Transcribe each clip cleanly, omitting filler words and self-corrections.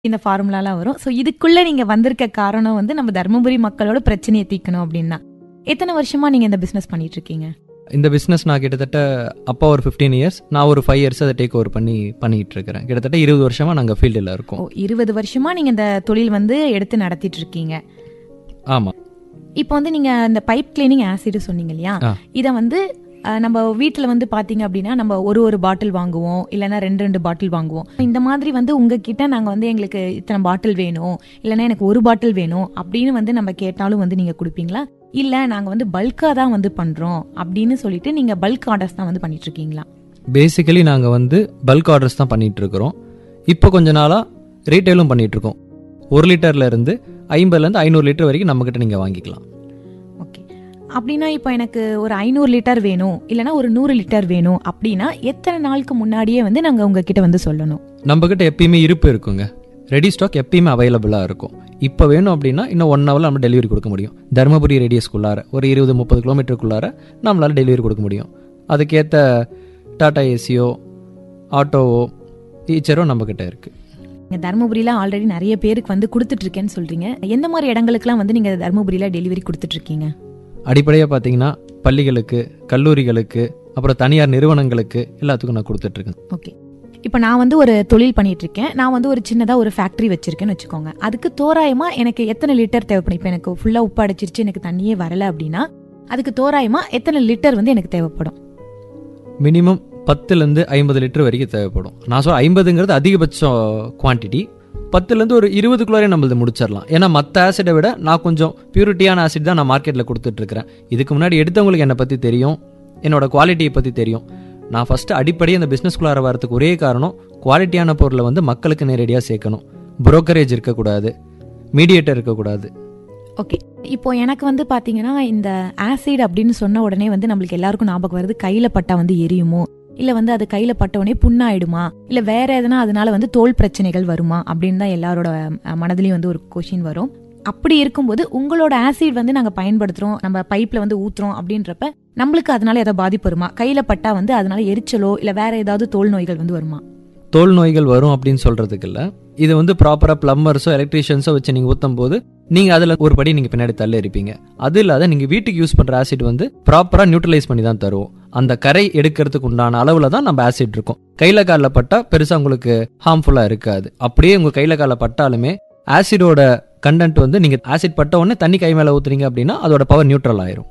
இந்த ஃபார்முலாலாம் வரும். ஸோ இதுக்குள்ள நீங்க வந்திருக்க காரணம் வந்து நம்ம தருமபுரி மக்களோட பிரச்சனையை தீர்க்கணும் அப்படின்னா. எத்தனை வருஷமா நீங்க இந்த பிசினஸ் பண்ணிட்டு இருக்கீங்க? இந்த பிஸ்னஸ் நான் கிட்டத்தட்ட அப்பா ஒரு 15 இயர்ஸ், நான் ஒரு 5 இயர்ஸ் அதை டேக் ஓவர் பண்ணிட்டு இருக்கிறேன். கிட்டத்தட்ட 20 வருஷமா நாங்கள் ஃபீல்டில் இருக்கோம். 20 வருஷமா நீங்க இந்த தொழில் வந்து எடுத்து நடத்திட்டு இருக்கீங்க. ஆமாம். இப்போ வந்து நீங்க இந்த பைப் கிளீனிங் ஆசிட் சொன்னீங்க இல்லையா, இதை வந்து நம்ம வீட்டில் வந்து பார்த்தீங்க அப்படின்னா நம்ம ஒரு பாட்டில் வாங்குவோம், இல்லைன்னா 2 பாட்டில் வாங்குவோம். இந்த மாதிரி வந்து உங்ககிட்ட நாங்கள் வந்து எங்களுக்கு இத்தனை பாட்டில் வேணும், இல்லைன்னா எனக்கு ஒரு பாட்டில் வேணும் அப்படின்னு வந்து நம்ம கேட்டாலும் வந்து நீங்கள் கொடுப்பீங்களா? இல்லை நாங்கள் வந்து பல்காக தான் வந்து பண்ணுறோம் அப்படின்னு சொல்லிட்டு நீங்கள் பல்க் ஆர்டர்ஸ் தான் வந்து பண்ணிட்டு இருக்கீங்களா? பேசிக்கலி நாங்கள் வந்து பல்க் ஆர்டர்ஸ் தான் பண்ணிட்டு இருக்கிறோம். இப்போ கொஞ்ச நாளாக ரீட்டைலும் பண்ணிட்டு இருக்கோம். 1 லிட்டர்ல இருந்து 50லேருந்து 500 லிட்டர் வரைக்கும் நம்மகிட்ட நீங்கள் வாங்கிக்கலாம். ஓகே. அப்படின்னா இப்போ எனக்கு ஒரு 500 லிட்டர் வேணும், இல்லைன்னா ஒரு 100 லிட்டர் வேணும் அப்படின்னா எத்தனை நாளுக்கு முன்னாடியே வந்து நாங்கள் உங்ககிட்ட வந்து சொல்லணும்? நம்மகிட்ட எப்பயுமே இருப்பு இருக்குங்க. ரெடி ஸ்டாக் எப்பயுமே அவைலபிளாக இருக்கும். இப்போ வேணும் அப்படின்னா இன்னும் 1 ஹவரில் நம்ம டெலிவரி கொடுக்க முடியும். தருமபுரி ரேடியஸ்குள்ளார ஒரு 20-30 கிலோமீட்டருக்குள்ளார நம்மளால் டெலிவரி கொடுக்க முடியும். அதுக்கேற்ற டாடா ஏசியோ ஆட்டோவோ ஈச்சரோ நம்மக்கிட்ட இருக்குது. நீங்கள் தருமபுரியில் ஆல்ரெடி நிறைய பேருக்கு வந்து கொடுத்துட்ருக்கேன்னு சொல்கிறீங்க. எந்த மாதிரி இடங்களுக்குலாம் வந்து நீங்கள் தருமபுரியில் டெலிவரி கொடுத்துட்ருக்கீங்க? அடிப்படையாக பார்த்தீங்கன்னா பள்ளிகளுக்கு, கல்லூரிகளுக்கு, அப்புறம் தனியார் நிறுவனங்களுக்கு எல்லாத்துக்கும் நான் கொடுத்துட்ருக்கேன். ஓகே. இப்போ நான் வந்து ஒரு தொழில் பண்ணிட்டு இருக்கேன். நான் வந்து ஒரு சின்னதாக ஒரு ஃபேக்ட்ரி வச்சிருக்கேன்னு வச்சுக்கோங்க. அதுக்கு தோராயமாக எனக்கு எத்தனை லிட்டர் தேவைப்படும்? இப்போ எனக்கு ஃபுல்லாக உப்பு அடைச்சிருச்சு, எனக்கு தண்ணியே வரலை அப்படின்னா அதுக்கு தோராயமாக எத்தனை லிட்டர் வந்து எனக்கு தேவைப்படும்? மினிமம் 10லேருந்து 50 லிட்டர் வரைக்கும் தேவைப்படும். நான் சொல்ல 50ங்கிறது அதிகபட்சம் குவான்டிட்டி. 10லேருந்து ஒரு 20க்குள்ளாரே நம்மளது முடிச்சிடலாம். ஏன்னா மற்ற ஆசிடை விட நான் கொஞ்சம் பியூரிட்டியான ஆசிட் தான் நான் மார்க்கெட்டில் கொடுத்துட்ருக்கிறேன். இதுக்கு முன்னாடி எடுத்தவங்களுக்கு என்னை பற்றி தெரியும், என்னோட குவாலிட்டியை பற்றி தெரியும். நான் ஃபஸ்ட்டு அடிப்படையே இந்த பிஸ்னஸ்குள்ளார வரதுக்கு ஒரே காரணம் குவாலிட்டியான பொருளை வந்து மக்களுக்கு நேரடியாக சேர்க்கணும். புரோக்கரேஜ் இருக்கக்கூடாது, மீடியேட்டர் இருக்கக்கூடாது. ஓகே. இப்போ எனக்கு வந்து பார்த்தீங்கன்னா இந்த ஆசிட் அப்படின்னு சொன்ன உடனே வந்து நம்மளுக்கு எல்லாருக்கும் ஞாபகம் வருது கையில் பட்டா வந்து எரியுமோ, இல்லை வந்து அது கையில் பட்ட உடனே புண்ணாயிடுமா, இல்லை வேற எதனா அதனால வந்து தோல் பிரச்சனைகள் வருமா அப்படின்னு தான் எல்லாரோட மனதிலையும் வந்து ஒரு கொஷின் வரும். அப்படி இருக்கும்போது உங்களோட ஆசிட் வந்து நாங்கள் பயன்படுத்துகிறோம், நம்ம பைப்பில் வந்து ஊற்றுறோம் அப்படின்றப்ப நம்மளுக்கு அதனால ஏதாவது பாதிப்பு வருமா? கையில் பட்டா வந்து அதனால எரிச்சலோ இல்லை வேற ஏதாவது தோல் நோய்கள் வந்து வருமா? தோல் நோய்கள் வரும் அப்படின்னு சொல்கிறதுக்கு இல்லை. இது வந்து ப்ராப்பராக ப்ளம்பர்ஸோ எலக்ட்ரீஷியன்ஸோ வச்சு நீங்கள் ஊற்றும் போது நீங்கள் அதில் ஒரு படி நீங்கள் பின்னாடி தள்ளி இருப்பீங்க. அது இல்லாத நீங்கள் வீட்டுக்கு யூஸ் பண்ணுற ஆசிட் வந்து ப்ராப்பராக நியூட்ரலைஸ் பண்ணி தான் தருவோம். அந்த கரை எடுக்கிறதுக்கு உண்டான அளவில் தான் நம்ம ஆசிட் இருக்கும். கையில் காலில் பட்டால் பெருசாக உங்களுக்கு ஹார்ம்ஃபுல்லாக இருக்காது. அப்படியே உங்கள் கையில் காலில் பட்டாலுமே ஆசிடோட கண்டென்ட் வந்து நீங்கள் ஆசிட் பட்ட உடனே தண்ணி கை மேலே ஊற்றுறீங்க அப்படின்னா அதோட பவர் நியூட்ரல் ஆயிரும்.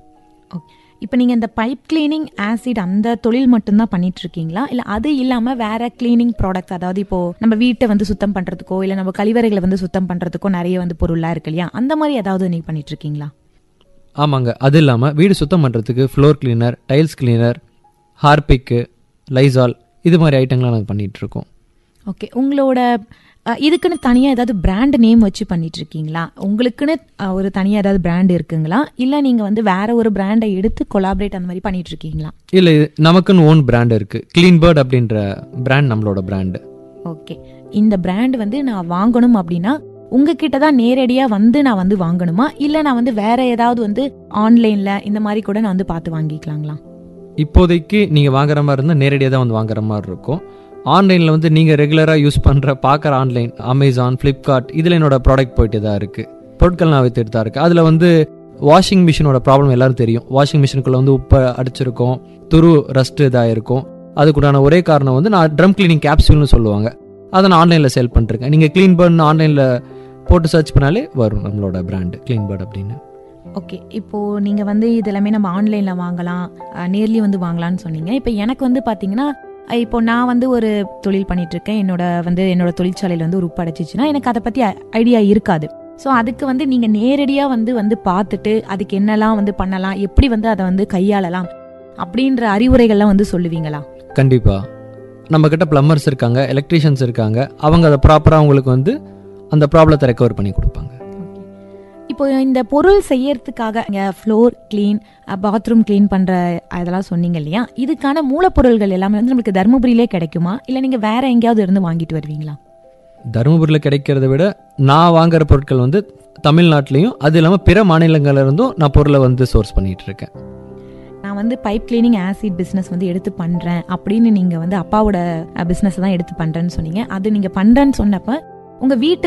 இப்போ நீங்கள் இந்த பைப் கிளீனிங் ஆசிட் அந்த தொழில் மட்டும்தான் பண்ணிட்டு இருக்கீங்களா, இல்லை அது இல்லாமல் வேற கிளீனிங் ப்ராடக்ட்ஸ், அதாவது இப்போ நம்ம வீட்டை வந்து சுத்தம் பண்ணுறதுக்கோ இல்லை நம்ம கழிவறைகளை வந்து சுத்தம் பண்ணுறதுக்கோ நிறைய வந்து பொருளாக இருக்கு இல்லையா, அந்த மாதிரி ஏதாவது நீங்கள் பண்ணிட்டு இருக்கீங்களா? ஆமாங்க. அது இல்லாமல் வீடு சுத்தம் பண்ணுறதுக்கு floor cleaner, tiles cleaner, Harpic, Lysol இது மாதிரி ஐட்டங்கள்லாம் நாங்கள் பண்ணிகிட்டு இருக்கோம். ஓகே. உங்களோட இதுக்குன்னு தனியாக ஏதாவது பிராண்ட் நேம் வச்சு பண்ணிட்டு இருக்கீங்களா? உங்களுக்குன்னு ஒரு தனியாக ஏதாவது பிராண்ட் இருக்குங்களா, இல்லை நீங்கள் வந்து வேற ஒரு பிராண்டை எடுத்து கொலாபரேட் அந்த மாதிரி பண்ணிட்டு இருக்கீங்களா? இல்லை, நமக்குன்னு ஓன் பிராண்ட் இருக்குது. கிளீன் பேர்ட் அப்படின்ற பிராண்ட் நம்மளோட பிராண்டு. ஓகே. இந்த பிராண்ட் வந்து நான் வாங்கணும் அப்படின்னா உங்ககிட்ட தான் நேரடியாக வந்து நான் வந்து வாங்கணுமா, இல்லை நான் வந்து வேற ஏதாவது வந்து ஆன்லைனில் இந்த மாதிரி கூட நான் வந்து பார்த்து வாங்கிக்கலாங்களா? இப்போதைக்கு நீங்கள் வாங்குற மாதிரி இருந்தால் நேரடியாக தான் வந்து வாங்குற மாதிரி இருக்கும். ஆன்லைனில் வந்து நீங்கள் ரெகுலராக யூஸ் பண்ணுற பார்க்குற ஆன்லைன் அமேசான், ஃப்ளிப்கார்ட் இதில் என்னோட ப்ராடக்ட் போயிட்டு தான் இருக்குது. பொருட்கள் நான் வித்துட்டு தான் இருக்குது. அதில் வந்து வாஷிங் மிஷினோட ப்ராப்ளம் எல்லாரும் தெரியும். வாஷிங் மிஷினுக்குள்ளே வந்து உப்பை அடிச்சிருக்கும், துரு ரஸ்ட் இதாக இருக்கும். அதுக்குண்டான ஒரே காரணம் வந்து நான் ட்ரம் கிளீனிங் கேப்சூல்னு சொல்லுவாங்க, அதை நான் ஆன்லைனில் சேல் பண்ணிருக்கேன். நீங்கள் க்ளீன் பேர்ட்னு ஆன்லைனில் போட்டு சர்ச் பண்ணாலே வரும் நம்மளோட பிராண்டு க்ளீன் பேர்ட் அப்படின்னு. ஓகே. இப்போது நீங்கள் வந்து இதெல்லாமே நம்ம ஆன்லைனில் வாங்கலாம், நேர்லி வந்து வாங்கலாம்னு சொன்னீங்க. இப்போ எனக்கு வந்து பார்த்தீங்கன்னா இப்போ நான் வந்து ஒரு தொழில் பண்ணிட்டு இருக்கேன். என்னோட தொழிற்சாலையில் வந்து ஒரு உப்பு அடைச்சிச்சுன்னா எனக்கு அதை பற்றி ஐடியா இருக்காது. ஸோ அதுக்கு வந்து நீங்கள் நேரடியாக வந்து பார்த்துட்டு அதுக்கு என்னெல்லாம் வந்து பண்ணலாம், எப்படி வந்து அதை வந்து கையாளலாம் அப்படின்ற அறிவுரைகள்லாம் வந்து சொல்லுவீங்களா? கண்டிப்பாக. நம்மக்கிட்ட பிளம்பர்ஸ் இருக்காங்க, எலக்ட்ரீஷியன்ஸ் இருக்காங்க. அவங்க அதை ப்ராப்பராக உங்களுக்கு வந்து அந்த ப்ராப்ளத்தை ரெக்கவர் பண்ணி கொடுப்பாங்க. இப்போ இந்த பொருள் செய்யறதுக்காக ஃப்ளோர் கிளீன், பாத்ரூம் கிளீன் பண்ணுற அதெல்லாம் சொன்னீங்க இல்லையா, இதுக்கான மூலப்பொருள்கள் எல்லாமே வந்து நம்மளுக்கு தருமபுரியிலே கிடைக்குமா, இல்லை நீங்கள் வேற எங்கேயாவது இருந்து வாங்கிட்டு வருவீங்களா? தருமபுரியில் கிடைக்கிறத விட நான் வாங்குற பொருட்கள் வந்து தமிழ்நாட்டிலையும் அது இல்லாமல் பிற மாநிலங்கள்ல இருந்தும் நான் பொருளை வந்து சோர்ஸ் பண்ணிட்டு இருக்கேன். நான் வந்து பைப் கிளீனிங் ஆசிட் பிஸ்னஸ் வந்து எடுத்து பண்ணுறேன் அப்படின்னு நீங்கள் வந்து அப்பாவோட பிஸ்னஸ் தான் எடுத்து பண்ணுறேன்னு சொன்னீங்க. அது நீங்கள் பண்ணுறேன்னு சொன்னப்போ உங்கள் வீட்டில்